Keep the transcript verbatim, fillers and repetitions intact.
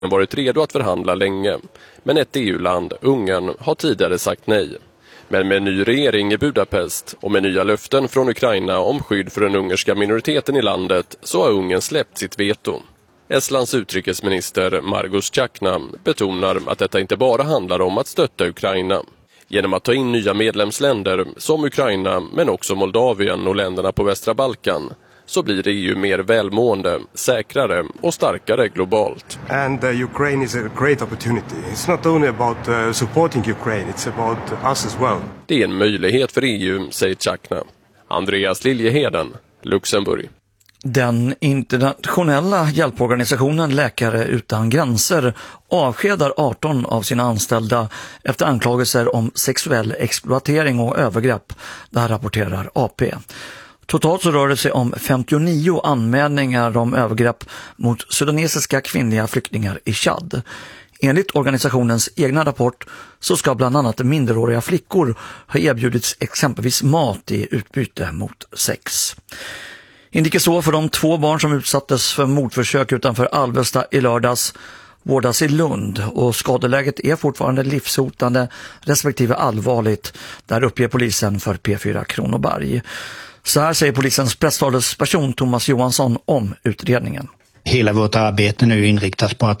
varit redo att förhandla länge, men ett E U-land, Ungern, har tidigare sagt nej. Men med en ny regering i Budapest och med nya löften från Ukraina om skydd för den ungerska minoriteten i landet så har Ungern släppt sitt veto. Estlands utrikesminister Margus Čakna betonar att detta inte bara handlar om att stötta Ukraina. Genom att ta in nya medlemsländer som Ukraina men också Moldavien och länderna på västra Balkan så blir E U mer välmående, säkrare och starkare globalt. And uh, Ukraine is a great opportunity. It's not only about uh, supporting Ukraine, it's about us as well. Det är en möjlighet för E U, säger Čakna. Andreas Liljeheden, Luxemburg. Den internationella hjälporganisationen Läkare utan gränser avskedar arton av sina anställda efter anklagelser om sexuell exploatering och övergrepp. Det här rapporterar A P. Totalt så rör det sig om femtionio anmälningar om övergrepp mot sudanesiska kvinnliga flyktingar i Chad. Enligt organisationens egna rapport så ska bland annat minderåriga flickor ha erbjudits exempelvis mat i utbyte mot sex. Inte så för de två barn som utsattes för mordförsök utanför Alvesta i lördags vårdas i Lund och skadeläget är fortfarande livshotande respektive allvarligt. Där uppger polisen för P fyra Kronoberg. Så här säger polisens presstalesperson Thomas Johansson om utredningen. Hela vårt arbete nu inriktas på att